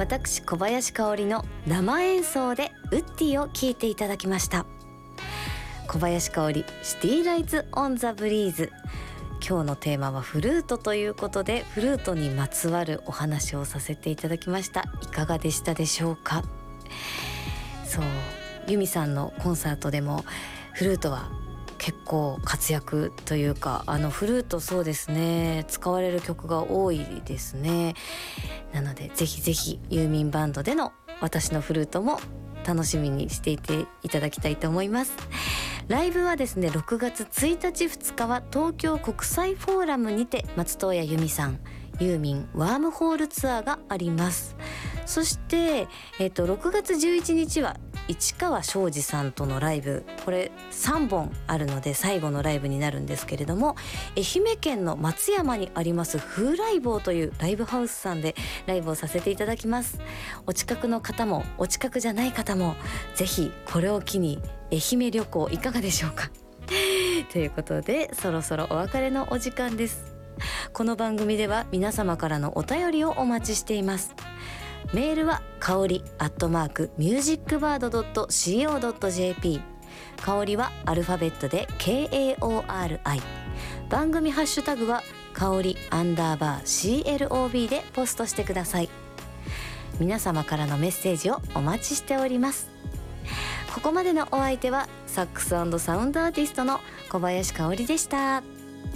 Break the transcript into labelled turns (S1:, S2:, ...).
S1: 私小林香織の生演奏でウッディを聴いていただきました。小林香織シティライツオンザブリーズ。今日のテーマはフルートということで、フルートにまつわるお話をさせていただきました。いかがでしたでしょうか。そう、ユミさんのコンサートでもフルートは結構活躍というか、フルートそうですね、使われる曲が多いですね。なのでぜひぜひユーミンバンドでの私のフルートも楽しみにしていていただきたいと思います。ライブはですね、6月1日2日は東京国際フォーラムにて松任谷由実さんユーミンワームホールツアーがあります。そして、6月11日は市川庄司さんとのライブ、これ3本あるので最後のライブになるんですけれども、愛媛県の松山にあります風来坊というライブハウスさんでライブをさせていただきます。お近くの方もお近くじゃない方もぜひこれを機に愛媛旅行いかがでしょうかということで、そろそろお別れのお時間です。この番組では皆様からのお便りをお待ちしています。メールは香り@musicbird.co.jp、 香りはアルファベットで KAORI、 番組ハッシュタグは香り_CLOB でポストしてください。皆様からのメッセージをお待ちしております。ここまでのお相手はサックス&サウンドアーティストの小林香織でした。